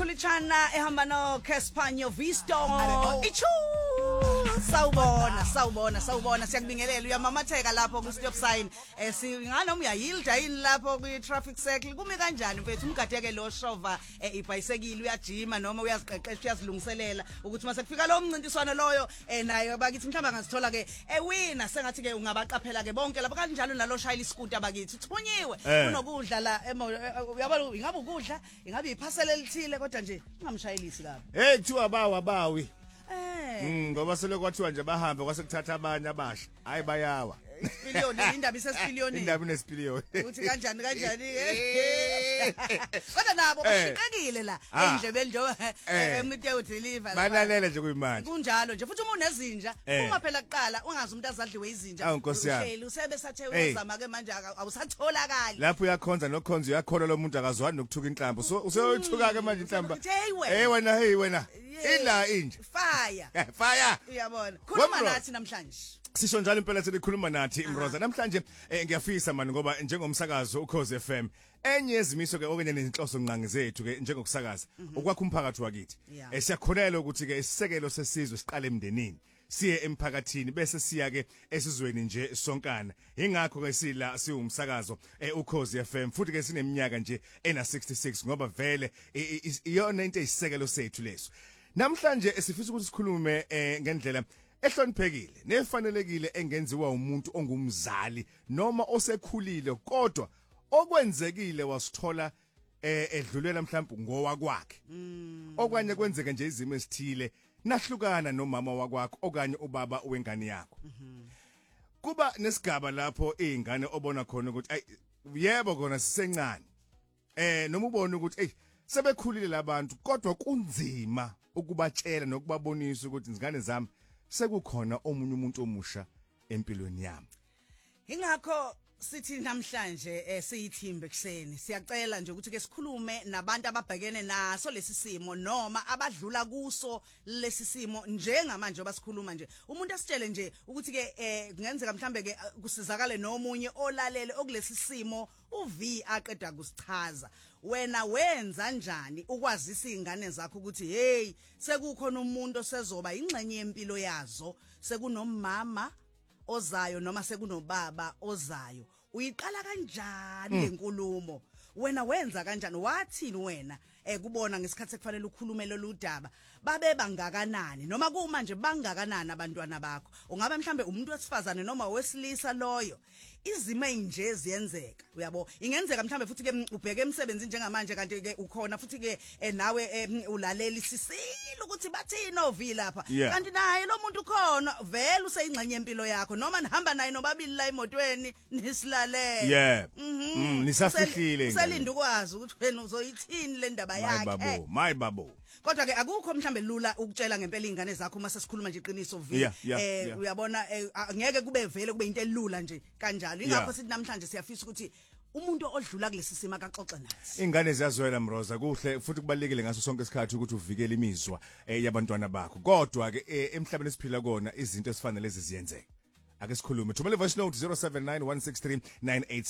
Khulitshana ehamba no Caspanyo Visto. Ichu! Sawubona siyakubingelela uyamamatheka lapho ku stop sign. Singanoma uyayilda yini lapho ku traffic circle kume kanjani mfethu umgadeke lo shova ibhayisekile uyajima noma uyaziqeqesha uyazilungiselela ukuthi mase kufika lo mncintiswano loyo nayo bakithi mhlamba ngasithola ke wina sengathi ke ungabaqaphela ke bonke lapha kanjalo nalo shayila iskuta bakithi uthunyiwe kunokudla la uyabona ingabe ukudla ingabe iphasela elithile kodwa nje ungamshayelisi kabi kuthiwa abawi ngoba sele kwathiwa nje bahambe kwase kuthatha abanye abasha hayi bayawa Spilioni indaba isespilioni indaba inesipilioni uthi kanjani kodwa nabo bashikekile la endlebeni nje emite udeliver banalele nje kuyimanje kunjalo nje futhi uma unezinja uma phela kuqala ungazi umuntu azadliwe izinja uhleli usebe sathe uyazama ke manje awusatholakali lapho uyakhonza nokhonza uyakhola lo muntu akazwani nokuthuka inhlambu so useyoyithuka ke manje inhlamba hey wena ila inje fire uyabona khuluma nathi namhlanje Sisho njalo impela selikhuluma nathi Mroza namhlanje ngiyafisa mani ngoba njengomsakazo uKhozi FM enye yezimiso ke okenye nezinhloso nqangi zethu ke njengokusakaza okwakha umphakathi wakithi siyakhonela ukuthi ke isisekelo sesizwe siqale emndenini siye emphakathini bese siya ke esizweni nje sonkana ingakho ke sila siwumsakazo uKhozi FM futhi ke sineminyaka nje ena 66 ngoba vele iyona into eyisekelo sethu leso namhlanje sifisa ukuthi sikhulume ngendlela ehloniphekile nefanelekile engenziwa umuntu ongumzali noma osekhulile kodwa okwenzekile wasithola edlulela mhlawumbe ngowa kwakhe okanye kwenzeke nje izimo esithile nahlukana nomama wakwakho okanye ubaba wengane yakho kuba nesigaba lapho izingane obona khona ukuthi yebo kona sisencane noma ubone ukuthi sebekhulile labantu kodwa kunzima ukubatshela nokubabonisa ukuthi izingane zami sekukhona omunye umuntu omusha empilweni yami ingakho sithi namhlanje siyithimbe kuseni siyacela nje ukuthi ke sikhulume nabantu ababhekene naso lesi simo noma abadlula kuso lesi simo njengamanje basikhuluma nje umuntu asitshele nje ukuthi ke kungenzeka mhlambe ke kusizakale nomunye olalele okulesi simo uV aqeda kusichaza wena wenza njani ukwazisa izingane zakho ukuthi hey sekukhona umuntu osezoba ingxenye yempilo yazo sekunomama ozayo noma sekunobaba ozayo uyiqala kanjani lenkulumo wena wenza kanjani wathini wena kubona ngesikhathi sekufanele ukhulume lolu daba babe bangakanani noma kumanje bangakanani abantwana bakho ungabe mhlambe umuntu wesifazane noma wesilisa loyo izimo enje ziyenzeka uyabo ingenzeka mhlambe futhi ke ubheke emsebenzini njengamanje kanti ke ukhona futhi ke nawe ulalela isisile ukuthi bathini ovi lapha kanti naye lo muntu ukhona vele useyingxenye yempilo yakho noma nihamba naye nobabili la emotweni nisilalele nisafihlile uselinda ukwazi ukuthi wena uzoyithini le ndaba yakhe my babo kodwa ke akukho mhlambe lula ukutshela ngempela izingane zakho uma sesikhuluma nje iqiniso vi uyabona ngeke kube vele kube into elula nje kanjalo ingakho sithi namhlanje siyafisa ukuthi umuntu odlula kulesi sima akaxoxe nathi ingane ziyazwela Mroza kuhle futhi kubalekile ngaso sonke isikhathi ukuthi uvikele imizwa yabantwana bakho kodwa ke emhlabeni esiphila kona izinto esifanele ziziyenzeke ake sikhulume thumela voice note 07916398